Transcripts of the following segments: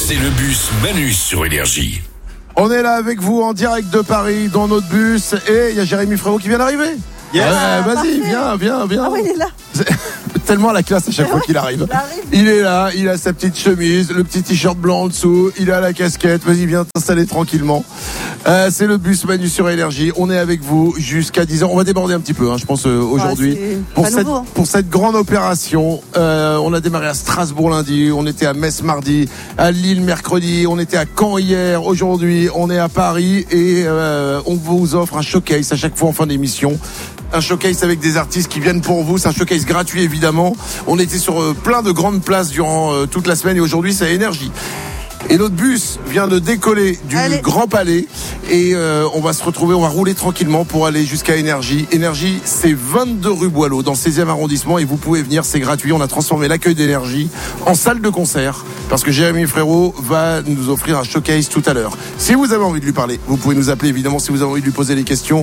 C'est le bus Manu sur Énergie. On est là avec vous en direct de Paris dans notre bus et il y a Jérémy Frérot qui vient d'arriver. Yes. Vas-y, viens. Ah oui, il est là. Tellement la classe à chaque fois qu'il arrive. Il est là, il a sa petite chemise, le petit t-shirt blanc en dessous, il a la casquette. Vas-y, viens t'installer tranquillement. C'est le bus Manu sur Énergie. On est avec vous jusqu'à 10h. On va déborder un petit peu, je pense, aujourd'hui. Pour cette grande opération, on a démarré à Strasbourg lundi, on était à Metz mardi, à Lille mercredi, on était à Caen hier. Aujourd'hui, on est à Paris et on vous offre un showcase à chaque fois en fin d'émission. Un showcase avec des artistes qui viennent pour vous. C'est un showcase gratuit, évidemment. On était sur plein de grandes places durant toute la semaine et aujourd'hui, c'est Énergie. Et notre bus vient de décoller du Grand Palais et on va se retrouver, on va rouler tranquillement pour aller jusqu'à Énergie. Énergie, c'est 22 rue Boileau dans le 16e arrondissement et vous pouvez venir, c'est gratuit. On a transformé l'accueil d'Énergie en salle de concert parce que Jérémy Frérot va nous offrir un showcase tout à l'heure. Si vous avez envie de lui parler, vous pouvez nous appeler évidemment si vous avez envie de lui poser des questions.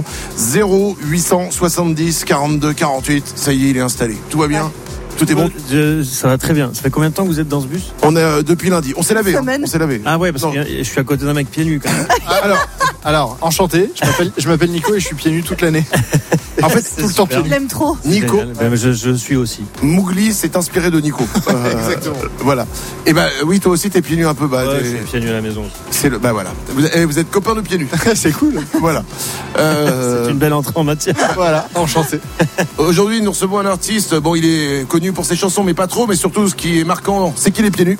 0870 42 48. Ça y est, il est installé. Tout va bien ? Tout est bon. Ça va très bien. Ça fait combien de temps que vous êtes dans ce bus ? On est depuis lundi. On s'est lavé. On s'est lavé. Ah ouais, parce que je suis à côté d'un mec pieds nus quand même. Alors, enchanté. Je m'appelle Nico et je suis pieds nus toute l'année. En fait, tout le temps pieds nus. Je l'aime trop. Nico. Je suis aussi. Mougli s'est inspiré de Nico. Exactement. Voilà. Et oui, toi aussi, t'es pieds nus un peu. Ouais, je suis pieds nus à la maison. Voilà. Vous êtes copains de pieds nus. C'est cool. Voilà. C'est une belle entrée en matière. Voilà. Enchanté. Aujourd'hui, nous recevons un artiste. Bon, il est connu pour ses chansons, mais pas trop. Mais surtout, ce qui est marquant, c'est qu'il est pieds nus.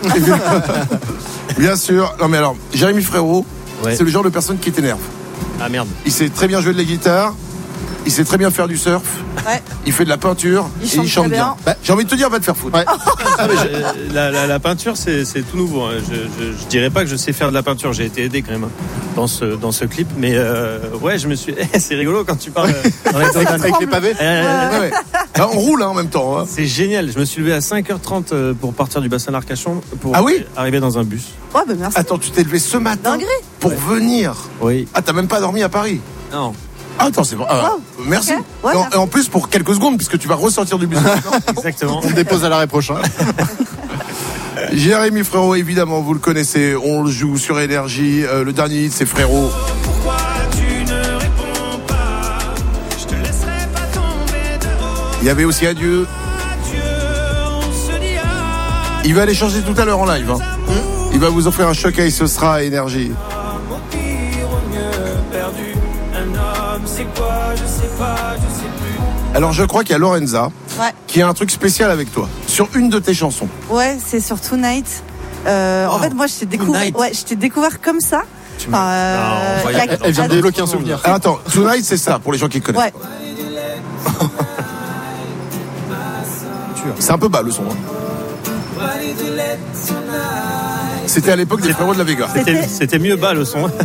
Bien sûr. Non, mais alors, Jérémy Frérot, c'est le genre de personne qui t'énerve. Ah merde. Il sait très bien jouer de la guitare. Il sait très bien faire du surf. Ouais. Il fait de la peinture. Il chante bien. J'ai envie de te dire, va te faire foutre. Ouais. La peinture, c'est tout nouveau. Je dirais pas que je sais faire de la peinture. J'ai été aidé quand même dans ce clip. Mais ouais, je me suis. C'est rigolo quand tu parles avec les pavés. Ouais. Là, on roule en même temps. C'est génial. Je me suis levé à 5h30 pour partir du bassin d'Arcachon pour arriver dans un bus. Ouais, bah merci. Attends, tu t'es levé ce matin pour venir. Oui. Ah, t'as même pas dormi à Paris? Non. Ah, attends, c'est bon. Merci. Okay. Ouais, et en plus, pour quelques secondes, puisque tu vas ressortir du bus. Exactement. On le dépose à l'arrêt prochain. Jérémy Frérot, évidemment, vous le connaissez. On le joue sur Énergie. Le dernier hit, c'est Frérot. Pourquoi tu ne réponds pas? Je te laisserai pas tomber de haut. Il y avait aussi Adieu. Il va aller changer tout à l'heure en live. Il va vous offrir un showcase, ce sera à Énergie. Au pire, au mieux perdu. Un homme, c'est quoi? Je sais pas, je sais plus. Alors, je crois qu'il y a Lorenza qui a un truc spécial avec toi sur une de tes chansons. Ouais, c'est sur Tonight. En fait, moi, je t'ai découvert comme ça. Elle vient de débloquer un souvenir. Alors, attends, Tonight, c'est ça pour les gens qui connaissent. Ouais. C'est un peu bas le son. C'était à l'époque des Frérots de la Vega. C'était mieux bas le son. Non,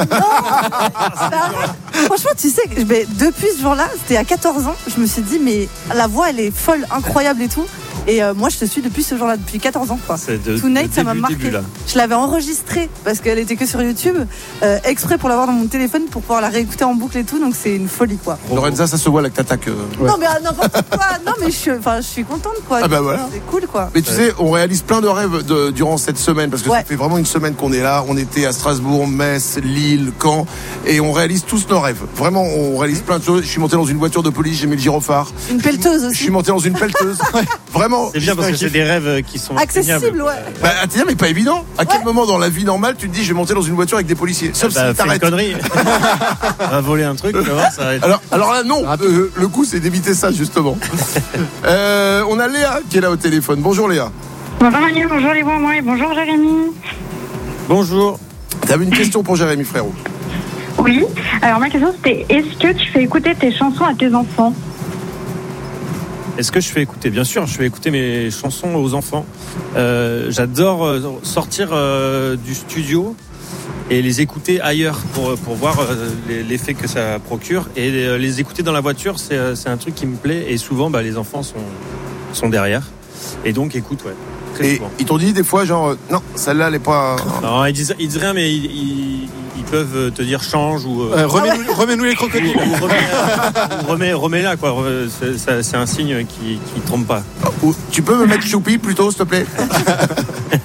franchement, tu sais, depuis ce jour-là, c'était à 14 ans, je me suis dit, mais la voix, elle est folle, incroyable et tout. Et moi, je te suis depuis ce jour-là, depuis 14 ans, quoi. Tonight, ça m'a marqué. Je l'avais enregistrée parce qu'elle était que sur YouTube, exprès pour l'avoir dans mon téléphone pour pouvoir la réécouter en boucle et tout. Donc c'est une folie, quoi. Lorenza, ça se voit là que t'attaques. Non, mais n'importe quoi. Non, mais je suis contente, quoi. Ah bah voilà. C'est cool, quoi. Mais tu sais, on réalise plein de rêves durant cette semaine parce que ça fait vraiment une semaine qu'on est là. On était à Strasbourg, Metz, Lille, Caen, et on réalise tous nos rêves. Vraiment, on réalise plein de choses. Je suis monté dans une voiture de police, j'ai mis le gyrophare. Une pelleteuse aussi. Je suis monté dans une pelleteuse. Vraiment. C'est bien parce que c'est des rêves qui sont accessibles, ouais. Bah, mais pas évident. À quel moment dans la vie normale tu te dis je vais monter dans une voiture avec des policiers? Sauf si t'arrêtes. Une connerie. On va voler un truc, tu vas voir, ça va être... Alors là, non. Le coup, c'est d'éviter ça, justement. On a Léa qui est là au téléphone. Bonjour Léa. Bonjour Manu, bonjour les bons et bonjour Jérémy. Bonjour. T'avais une question pour Jérémy Frérot? Oui. Alors ma question c'était, est-ce que tu fais écouter tes chansons à tes enfants? Est-ce que je fais écouter? Bien sûr, je fais écouter mes chansons aux enfants. J'adore sortir du studio et les écouter ailleurs pour voir l'effet que ça procure. Et les écouter dans la voiture, c'est un truc qui me plaît. Et souvent, les enfants sont derrière. Et donc, écoute, ouais. Et ils t'ont dit des fois, genre, non, celle-là, elle est pas... Non, ils disent rien, mais ils peuvent te dire change ou... remets-nous les crocodiles. Remets-la, quoi. C'est un signe qui trompe pas. Tu peux me mettre Choupi, plutôt, s'il te plaît?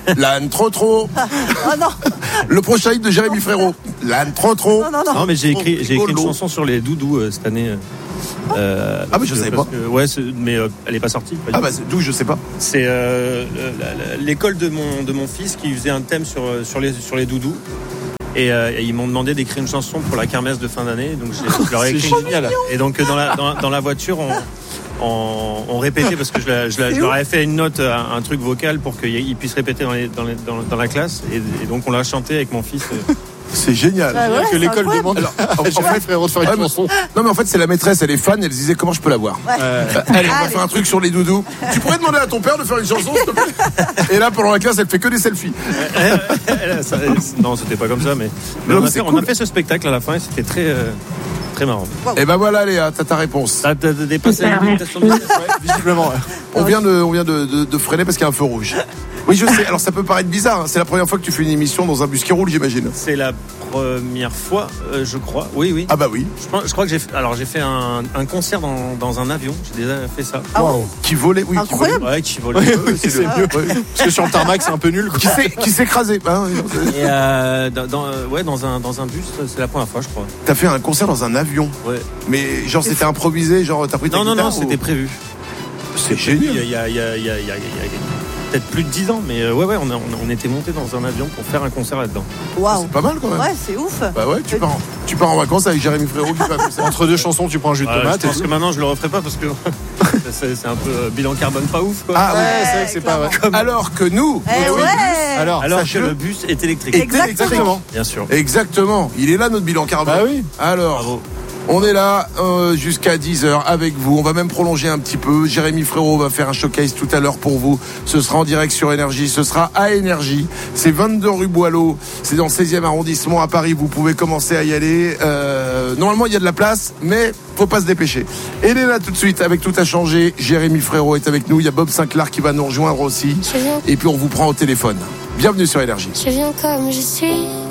L'âne trop. Oh non. Le prochain hit de Jérémy Frérot. L'âne trop. Non, mais j'ai écrit une chanson sur les doudous cette année. Mais je savais pas. Ouais, mais elle est pas sortie. D'où je sais pas. C'est l'école de mon fils qui faisait un thème sur les doudous. Et ils m'ont demandé d'écrire une chanson pour la kermesse de fin d'année. Donc je leur ai écrit génial. Et donc dans la voiture, on répétait parce que je leur avais fait une note, un truc vocal pour qu'ils puissent répéter dans la classe. Et donc on l'a chanté avec mon fils. C'est génial. Que l'école demande. En fait, frérot, de faire une chanson. Non, mais en fait, c'est la maîtresse, elle est fan, elle se disait comment je peux l'avoir. Allez, on va faire un truc sur les doudous. Tu pourrais demander à ton père de faire une chanson, s'il te plaît. Et là, pendant la classe, elle fait que des selfies. Non, c'était pas comme ça, mais on a fait ce spectacle à la fin et c'était très marrant. Et ben voilà, Léa, t'as ta réponse. T'as dépassé la limitation de visiblement. On vient de freiner parce qu'il y a un feu rouge. Oui, je sais. Alors, ça peut paraître bizarre. Hein. C'est la première fois que tu fais une émission dans un bus qui roule, j'imagine. C'est la première fois, je crois. Oui. Ah bah oui. Je crois que j'ai fait un concert dans un avion. J'ai déjà fait ça. Wow. Qui volait, oui. Incroyable. Qui volait. C'est mieux. Parce que sur le tarmac, c'est un peu nul. Qui s'est écrasé. Et dans un bus, c'est la première fois, je crois. T'as fait un concert dans un avion. Ouais. Mais genre c'était improvisé, genre t'as pris ta guitare. Non, c'était prévu. C'est génial. Il y a peut-être plus de 10 ans, mais on était monté dans un avion pour faire un concert là-dedans. Waouh. C'est pas mal quand même. Ouais, c'est ouf. Bah ouais, tu pars en vacances avec Jérémy Frérot qui fait un concert. Entre deux chansons, tu prends un jus de tomate. Je pense que maintenant je le referai pas parce que c'est un peu bilan carbone pas ouf, quoi. Ah ouais, c'est vrai que c'est pas vrai. Alors que nous, alors que le bus est électrique. Exactement. Bien sûr. Exactement. Il est là notre bilan carbone. Bah oui. Alors. Bravo. On est là jusqu'à 10h avec vous. On va même prolonger un petit peu. Jérémy Frérot va faire un showcase tout à l'heure pour vous. Ce sera en direct sur Énergie. Ce sera à Énergie. C'est 22 rue Boileau. C'est dans le 16e arrondissement à Paris. Vous pouvez commencer à y aller. Normalement, il y a de la place, mais faut pas se dépêcher. Elle est là tout de suite avec Tout a changé. Jérémy Frérot est avec nous. Il y a Bob Sinclair qui va nous rejoindre aussi. Et puis on vous prend au téléphone. Bienvenue sur Énergie. Je viens comme je suis.